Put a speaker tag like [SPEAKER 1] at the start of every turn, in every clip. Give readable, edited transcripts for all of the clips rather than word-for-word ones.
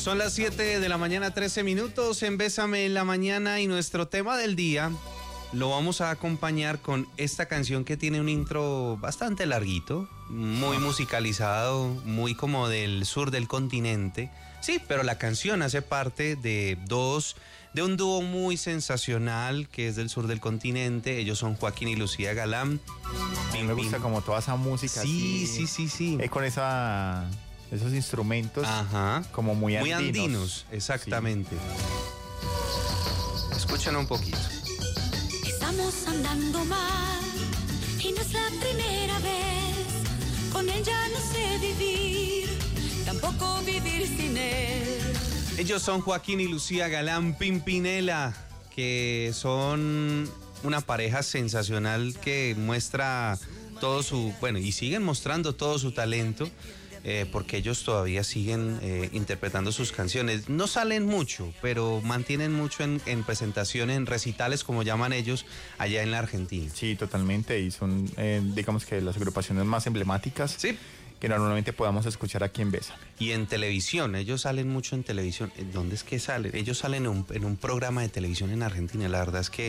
[SPEAKER 1] Son las 7 de la mañana, 13 minutos en Bésame en la Mañana, y nuestro tema del día lo vamos a acompañar con esta canción que tiene un intro bastante larguito, muy musicalizado, muy como del sur del continente. Sí, pero la canción hace parte de un dúo muy sensacional que es del sur del continente. Ellos son Joaquín y Lucía Galán.
[SPEAKER 2] A mí me gusta como toda esa música.
[SPEAKER 1] Sí,
[SPEAKER 2] así,
[SPEAKER 1] sí.
[SPEAKER 2] Con esos instrumentos.
[SPEAKER 1] Ajá.
[SPEAKER 2] Como muy andinos.
[SPEAKER 1] Muy andinos, exactamente. Sí. Escuchen un poquito.
[SPEAKER 3] Estamos andando mal y no es la primera vez. Con él ya no sé vivir, tampoco vivir sin él.
[SPEAKER 1] Ellos son Joaquín y Lucía Galán Pimpinela, que son una pareja sensacional que muestra todo su, bueno, y siguen mostrando todo su talento, porque ellos todavía siguen interpretando sus canciones. No salen mucho, pero mantienen mucho en presentaciones, en recitales, como llaman ellos, allá en la Argentina.
[SPEAKER 2] Sí, totalmente, y son, digamos que las agrupaciones más emblemáticas.
[SPEAKER 1] Sí.
[SPEAKER 2] Que normalmente podamos escuchar aquí en Bésame.
[SPEAKER 1] Y en televisión, ellos salen mucho en televisión. ¿Dónde es que salen? Ellos salen en un programa de televisión en Argentina. La verdad es que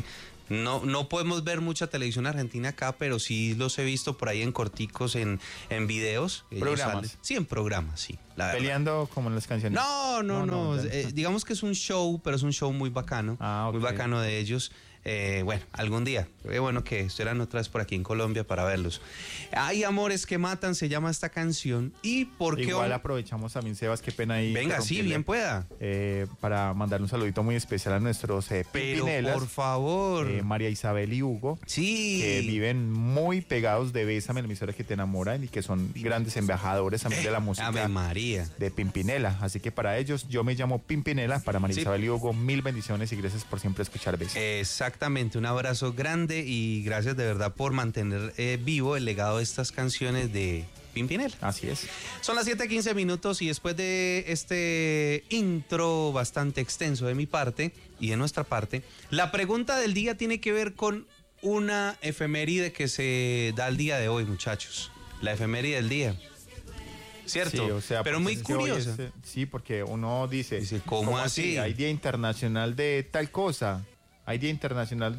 [SPEAKER 1] no podemos ver mucha televisión argentina acá, pero sí los he visto por ahí en corticos, en videos.
[SPEAKER 2] ¿Programas?
[SPEAKER 1] Sí, en programas, sí.
[SPEAKER 2] ¿Peleando como en las canciones?
[SPEAKER 1] No. Digamos que es un show, pero es un show muy bacano.
[SPEAKER 2] Okay.
[SPEAKER 1] Muy bacano de ellos. Bueno, algún día. Bueno, que estuvieran otra vez por aquí en Colombia para verlos. Hay amores que matan, se llama esta canción. ¿Y por qué?
[SPEAKER 2] Igual aprovechamos también, Sebas, qué pena ahí.
[SPEAKER 1] Venga, sí, bien pueda.
[SPEAKER 2] Para mandarle un saludito muy especial a nuestros Pimpinelas.
[SPEAKER 1] Por favor.
[SPEAKER 2] María Isabel y Hugo.
[SPEAKER 1] Sí.
[SPEAKER 2] Que viven muy pegados de Bésame, la emisora que te enamoran, y que son grandes embajadores también de la música.
[SPEAKER 1] Ave María.
[SPEAKER 2] De Pimpinela. Así que para ellos, yo me llamo Pimpinela. Para María Isabel y Hugo, mil bendiciones y gracias por siempre escuchar Bésame.
[SPEAKER 1] Exactamente, un abrazo grande y gracias de verdad por mantener vivo el legado de estas canciones de Pimpinela.
[SPEAKER 2] Así es.
[SPEAKER 1] Son las 7:15 minutos y después de este intro bastante extenso de mi parte y de nuestra parte, la pregunta del día tiene que ver con una efeméride que se da el día de hoy, muchachos. La efeméride del día. ¿Cierto?
[SPEAKER 2] Sí, o sea,
[SPEAKER 1] pero muy curiosa.
[SPEAKER 2] Sí, porque uno dice,
[SPEAKER 1] ¿cómo así?
[SPEAKER 2] Hay Día Internacional de tal cosa, hay Día Internacional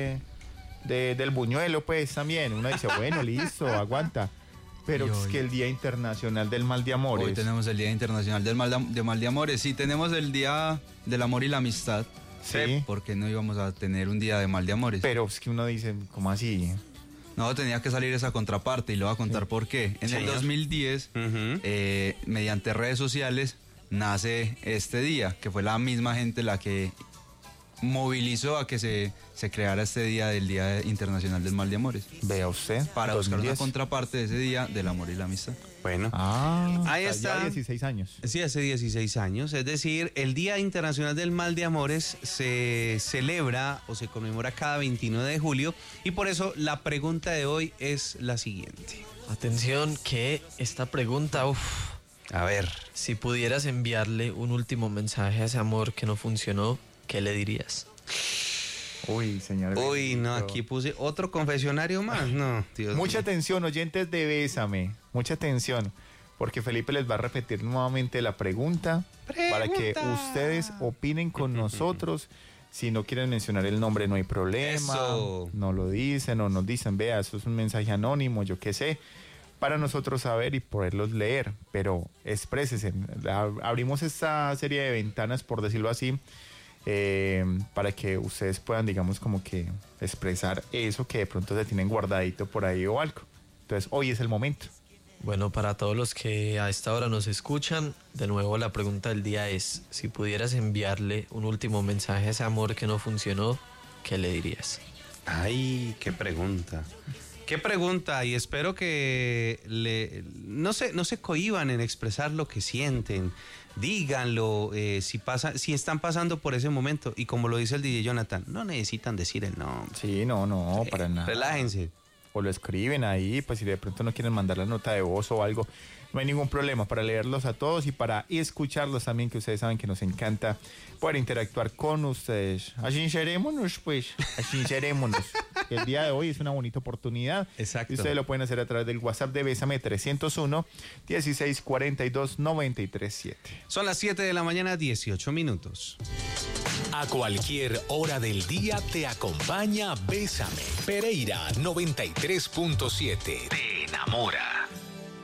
[SPEAKER 2] del buñuelo, pues también. Uno dice, bueno, listo, aguanta. Pero es que el Día Internacional del Mal de Amores.
[SPEAKER 4] Hoy tenemos el Día Internacional del Mal de Amores. Sí, tenemos el Día del Amor y la Amistad.
[SPEAKER 2] Sí.
[SPEAKER 4] ¿Por qué no íbamos a tener un Día de Mal de Amores?
[SPEAKER 2] Pero es que uno dice, ¿cómo así?
[SPEAKER 4] No, tenía que salir esa contraparte y le voy a contar por qué. En el 2010, mediante redes sociales, nace este día, que fue la misma gente la que movilizó a que se creara este día del Día Internacional del Mal de Amores.
[SPEAKER 2] Vea usted.
[SPEAKER 4] Para 2010. Buscar una contraparte de ese día del amor y la amistad.
[SPEAKER 1] Bueno,
[SPEAKER 2] ahí está. Ya 16 años.
[SPEAKER 1] Sí, hace 16 años. Es decir, el Día Internacional del Mal de Amores se celebra o se conmemora cada 29 de julio y por eso la pregunta de hoy es la siguiente.
[SPEAKER 5] Atención, que esta pregunta,
[SPEAKER 1] a ver.
[SPEAKER 5] Si pudieras enviarle un último mensaje a ese amor que no funcionó, ¿qué le dirías?
[SPEAKER 2] Uy, señor.
[SPEAKER 1] Uy, no, aquí puse otro confesionario más. No, Dios
[SPEAKER 2] Mucha
[SPEAKER 1] mío.
[SPEAKER 2] atención, oyentes de Bésame. Mucha atención, porque Felipe les va a repetir nuevamente la pregunta para que ustedes opinen con nosotros. Si no quieren mencionar el nombre, no hay problema.
[SPEAKER 1] Eso.
[SPEAKER 2] No lo dicen o nos dicen, vea, eso es un mensaje anónimo, yo qué sé, para nosotros saber y poderlos leer. Pero exprésense. Abrimos esta serie de ventanas, por decirlo así, para que ustedes puedan, digamos, como que expresar eso que de pronto se tienen guardadito por ahí o algo. Entonces, hoy es el momento.
[SPEAKER 5] Bueno, para todos los que a esta hora nos escuchan, de nuevo la pregunta del día es, si pudieras enviarle un último mensaje a ese amor que no funcionó, ¿qué le dirías?
[SPEAKER 1] Ay, qué pregunta. Qué pregunta, y espero que no se cohíban en expresar lo que sienten. Díganlo, si están pasando por ese momento. Y como lo dice el DJ Jonathan, no necesitan decir el nombre.
[SPEAKER 2] Sí, no, para nada.
[SPEAKER 1] Relájense.
[SPEAKER 2] O lo escriben ahí, pues si de pronto no quieren mandar la nota de voz o algo, no hay ningún problema para leerlos a todos y para escucharlos también, que ustedes saben que nos encanta poder interactuar con ustedes. Asincerémonos, pues, asincerémonos. El día de hoy es una bonita oportunidad.
[SPEAKER 1] Exacto.
[SPEAKER 2] Y ustedes lo pueden hacer a través del WhatsApp de Bésame 301 1642 937.
[SPEAKER 1] Son las 7 de la mañana, 18 minutos.
[SPEAKER 6] A cualquier hora del día te acompaña Bésame. Pereira 93.7. Te enamora.